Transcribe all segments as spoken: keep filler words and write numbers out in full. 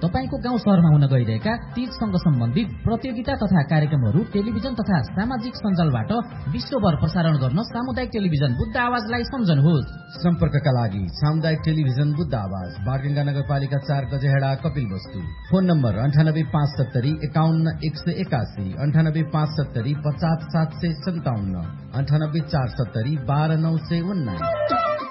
तपाईको गाउँ शहरमा हुन गइरहेका तीजसँग सम्बन्धित प्रतियोगिता तथा कार्यक्रमहरू टेलिभिजन तथा सामाजिक सञ्जालबाट विश्वभर प्रसारण गर्न सामुदायिक टेलिभिजन बुद्ध आवाजलाई सम्झनुहोस्। सम्पर्कका लागि सामुदायिक टेलिभिजन बुद्ध आवाज, बारगंगा नगरपालिका चार गजेहेडा, कपिल वस्तु। फोन नम्बर अन्ठानब्बे पाँच सत्तरी एकाउन्न एक सय एकासी, अन्ठानब्बे पाँच सत्तरी पचास सात सय सन्ताउन्न, अन्ठानब्बे चार सत्तरी बाह्र नौ सय उन्नाइस।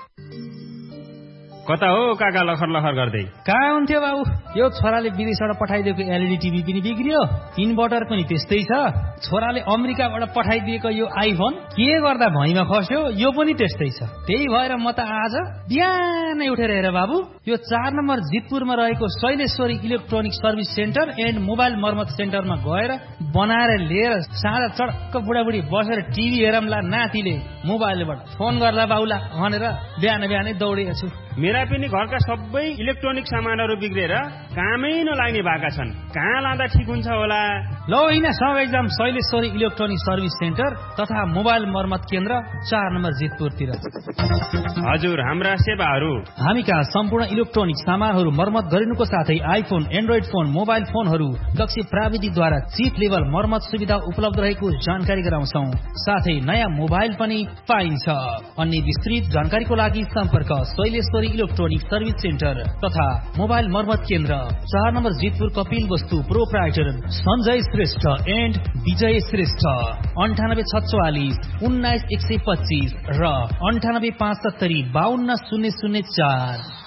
कता हो काका लखर लखर गर्दै? कहाँ हुन्थ्यो बाबु, यो छोराले विदेशबाट पठाइदिएको एलइडी टिभी पनि बिग्रियो, इन्भर्टर पनि त्यस्तै छ। छोराले अमेरिकाबाट पठाइदिएको यो आइफोन के गर्दा भैँमा खस्यो, यो पनि त्यस्तै छ। त्यही भएर म त आज बिहानै उठेर हेर बाबु, यो चार नम्बर जितपुरमा रहेको Shaileshwari electronic service centre and mobile मर्मत सेन्टरमा गएर बनाएर लिएर साँझ चडक्क बुढाबुढी बसेर टिभी हेरमला नातिले मोबाइलबाट फोन गर्दा बाउला भनेर बिहान बिहानै दौडेको छु। मेरा पनि घरका सबै इलेक्ट्रोनिक सामानहरू बिग्रेर कामै नलाग्ने भएका छन्। कहाँ लाँदा ठिक हुन्छ होला? लौ होइन सँगै जाम शैलेश्वरी इलेक्ट्रोनिक सर्भिस सेन्टर तथा मोबाइल मर्मत केन्द्र चार नम्बर जितपुरतिर। हजुर, हाम्रा सेवाहरू हामी कहाँ सम्पूर्ण इलेक्ट्रोनिक सामानहरू मर्मत गरिनुको साथै आइफोन, एन्ड्रोइड फोन, मोबाइल फोनहरू दक्ष प्राविधिकद्वारा चिप लेभल मर्मत सुविधा उपलब्ध रहेको जानकारी गराउँछौँ। साथै नयाँ मोबाइल पनि पाइन्छ। अन्य विस्तृत जानकारीको लागि सम्पर्क शैलेश्वरी इलेक्ट्रोनिक सर्भिस सेन्टर तथा मोबाइल मर्मत केन्द्र चार नम्बर जितपुर, कपिल वस्तु। प्रोप्राइटर सञ्जय श्रेष्ठ एन्ड विजय श्रेष्ठ। अन्ठानब्बे छत्वालिस उन्नाइस एक सय पच्चिस र अन्ठानब्बे पाँच सत्तरी बाहन्न शून्य शून्य चार।